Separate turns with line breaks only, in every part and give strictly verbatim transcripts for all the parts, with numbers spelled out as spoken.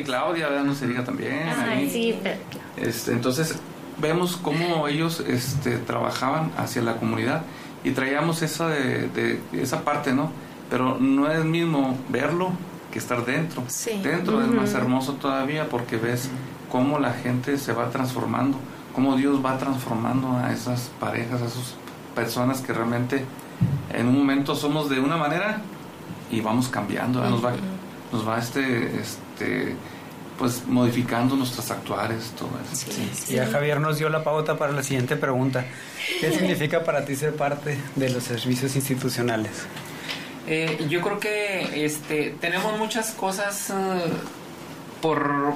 Claudia, ¿verdad? No se diga también.
Ay,
ahí.
sí, pero...
Este, entonces vemos cómo ellos este, trabajaban hacia la comunidad y traíamos esa, de, de, esa parte, ¿no? Pero no es mismo verlo que estar dentro.
Sí.
Dentro uh-huh. es más hermoso todavía porque ves cómo la gente se va transformando, cómo Dios va transformando a esas parejas, a esas personas que realmente en un momento somos de una manera y vamos cambiando, uh-huh. nos va, nos va este, este pues modificando nuestros actuares, todo eso.
Sí, sí. Ya Javier nos dio la pauta para la siguiente pregunta. ¿Qué significa para ti ser parte de los servicios institucionales?
Eh, yo creo que este, tenemos muchas cosas uh, por,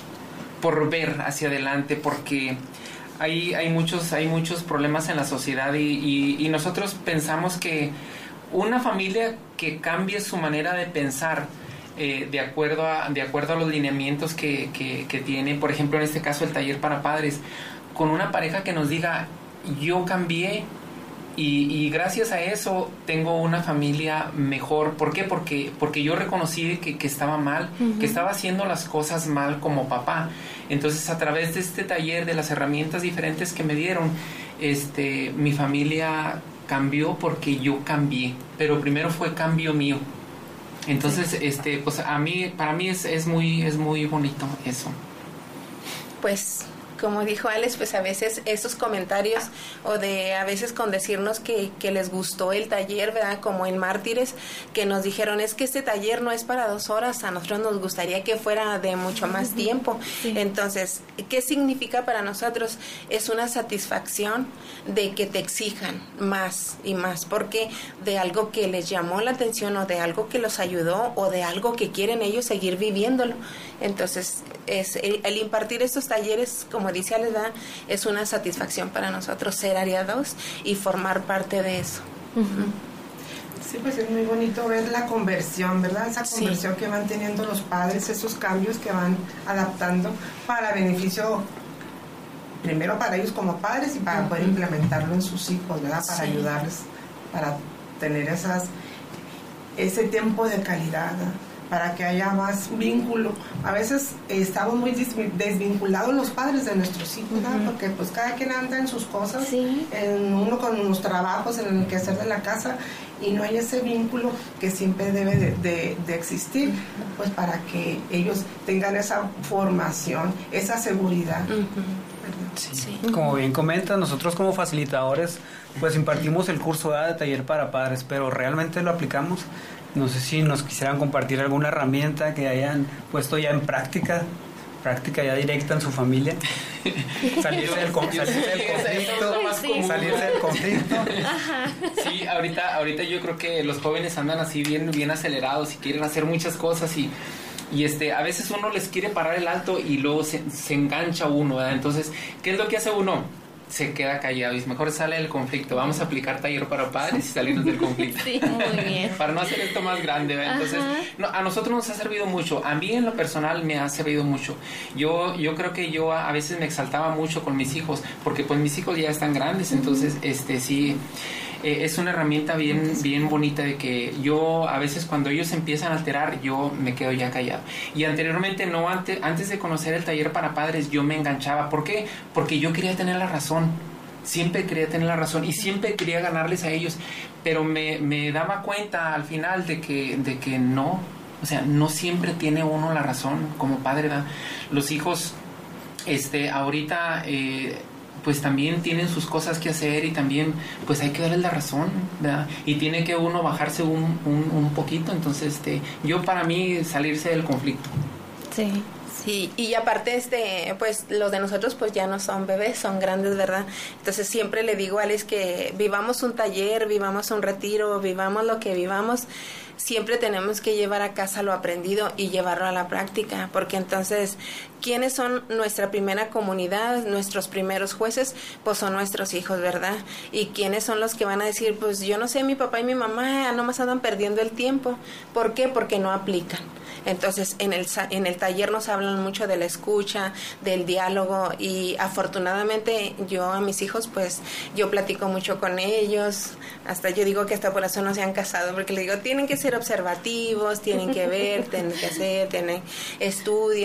por ver hacia adelante, porque hay, hay, muchos, hay muchos problemas en la sociedad y, y, y nosotros pensamos que una familia que cambie su manera de pensar Eh, de acuerdo a de acuerdo a los lineamientos que, que, que tiene, por ejemplo en este caso el taller para padres, con una pareja que nos diga yo cambié y, y gracias a eso tengo una familia mejor. ¿Por qué? Porque, porque yo reconocí que, que estaba mal, uh-huh. que estaba haciendo las cosas mal como papá. Entonces a través de este taller, de las herramientas diferentes que me dieron, este mi familia cambió porque yo cambié, pero primero fue cambio mío. Entonces, este, pues a mí, para mí es, es muy, es muy bonito eso.
Pues, como dijo Alex, pues a veces esos comentarios o de a veces con decirnos que, que les gustó el taller, ¿verdad? Como en Mártires, que nos dijeron es que este taller no es para dos horas, a nosotros nos gustaría que fuera de mucho más tiempo. Sí. Entonces, ¿qué significa para nosotros? Es una satisfacción de que te exijan más y más, porque de algo que les llamó la atención o de algo que los ayudó o de algo que quieren ellos seguir viviéndolo. Entonces, es el, el impartir estos talleres, como dice Aleda, es una satisfacción para nosotros ser aliados y formar parte de eso. Uh-huh.
Sí, pues es muy bonito ver la conversión, ¿verdad? Esa conversión sí. que van teniendo los padres, esos cambios que van adaptando para beneficio, primero para ellos como padres y para uh-huh. poder implementarlo en sus hijos, ¿verdad? Para sí. ayudarles, para tener esas ese tiempo de calidad, ¿no? Para que haya más vínculo. A veces eh, estamos muy desvinculados los padres de nuestros hijos, uh-huh. porque pues cada quien anda en sus cosas, sí. en uno con los trabajos, en el quehacer de la casa, y no hay ese vínculo que siempre debe de, de, de existir, pues para que ellos tengan esa formación, esa seguridad.
Uh-huh.
Sí. Sí. Como bien comenta, nosotros como facilitadores pues impartimos el curso de taller para padres, pero realmente lo aplicamos. No sé si nos quisieran compartir alguna herramienta que hayan puesto ya en práctica, práctica ya directa en su familia. Salirse del, con, salirse del conflicto, sí. salirse del conflicto.
Ajá. Sí, ahorita, ahorita yo creo que los jóvenes andan así bien, bien acelerados y quieren hacer muchas cosas y y este a veces uno les quiere parar el alto y luego se, se engancha uno, ¿verdad? Entonces, ¿qué es lo que hace uno? Se queda callado y mejor sale del conflicto. Vamos a aplicar taller para padres y salirnos del conflicto.
Sí, muy bien.
Para no hacer esto más grande, ¿verdad? Entonces, no, a nosotros nos ha servido mucho. A mí en lo personal me ha servido mucho. Yo yo creo que yo a, a veces me exaltaba mucho con mis hijos, porque pues mis hijos ya están grandes, entonces este sí eh, es una herramienta bien bien bonita de que yo a veces cuando ellos empiezan a alterar, yo me quedo ya callado. Y anteriormente no antes antes de conocer el taller para padres, yo me enganchaba. ¿Por qué? Porque yo quería tener la razón. Siempre quería tener la razón y siempre quería ganarles a ellos, pero me, me daba cuenta al final de que, de que no, o sea, no siempre tiene uno la razón como padre, ¿verdad? Los hijos, este, ahorita, eh, pues también tienen sus cosas que hacer y también, pues hay que darles la razón, ¿verdad? Y tiene que uno bajarse un, un, un poquito, entonces, este, yo para mí salirse del conflicto.
Sí. Sí, y aparte, este, pues los de nosotros pues ya no son bebés, son grandes, ¿verdad? Entonces siempre le digo a Alex que vivamos un taller, vivamos un retiro, vivamos lo que vivamos, siempre tenemos que llevar a casa lo aprendido y llevarlo a la práctica, porque entonces, ¿quiénes son nuestra primera comunidad, nuestros primeros jueces? Pues son nuestros hijos, ¿verdad? ¿Y quiénes son los que van a decir, pues yo no sé, mi papá y mi mamá nomás andan perdiendo el tiempo? ¿Por qué? Porque no aplican. Entonces, en el, en el taller nos hablan mucho de la escucha, del diálogo, y afortunadamente yo a mis hijos, pues, yo platico mucho con ellos, hasta yo digo que hasta por eso no se han casado, porque les digo, tienen que ser observativos, tienen que ver, tienen que hacer, tienen estudio.